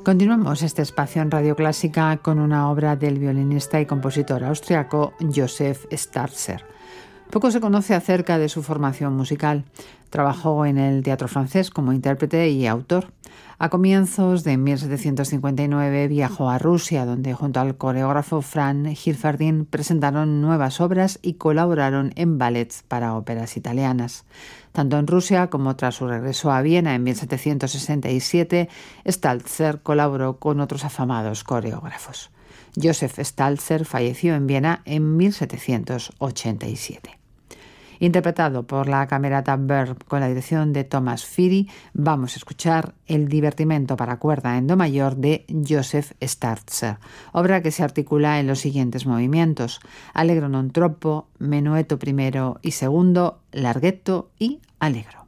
Continuamos este espacio en Radio Clásica con una obra del violinista y compositor austriaco Josef Starzer. Poco se conoce acerca de su formación musical. Trabajó en el Teatro Francés como intérprete y autor. A comienzos de 1759 viajó a Rusia, donde junto al coreógrafo Franz Hilferding presentaron nuevas obras y colaboraron en ballets para óperas italianas. Tanto en Rusia como tras su regreso a Viena en 1767, Starzer colaboró con otros afamados coreógrafos. Josef Starzer falleció en Viena en 1787. Interpretado por la Camerata Verb con la dirección de Thomas Firi, vamos a escuchar el Divertimento para cuerda en do mayor de Josef Starzer, obra que se articula en los siguientes movimientos: Allegro non troppo, Menueto primero y segundo, Larghetto y Allegro.